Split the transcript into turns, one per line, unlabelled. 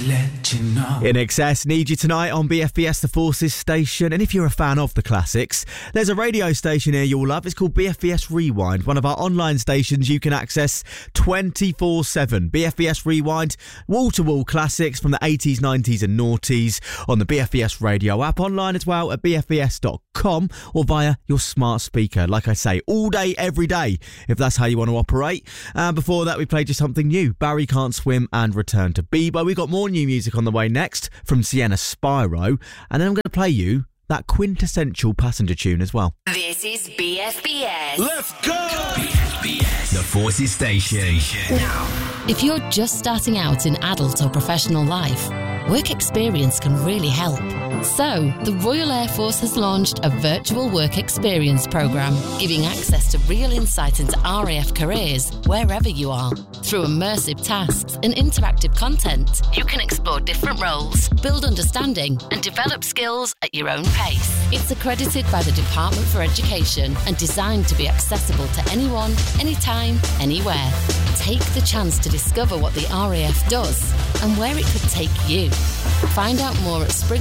let you know.
In Excess, need you tonight on BFBS The Forces station. And if you're a fan of the classics, there's a radio station here you'll love. It's called BFBS Rewind, one of our online stations you can access 24/7. BFBS Rewind, wall-to-wall classics from the 80s, 90s and noughties on the BFBS radio app, online as well at bfbs.com or via your smart speaker. Like I say, all day, every day, if that's how you want to operate. Before that, we played you something new. Barry Can't Swim and Return to Bieber. We got more new music on the way next from Sienna Spyro. And then I'm going to play you that quintessential Passenger tune as well.
This is BFBS.
Let's go! BFBS, the Forces station.
Now,
if you're just starting out in adult or professional life, work experience can really help. So, the Royal Air Force has launched a virtual work experience programme, giving access to real insight into RAF careers wherever you are. Through immersive tasks and interactive content, you can explore different roles, build understanding and develop skills at your own pace. It's accredited by the Department for Education and designed to be accessible to anyone, anytime, anywhere. Take the chance to discover what the RAF does and where it could take you. Find out more at Spring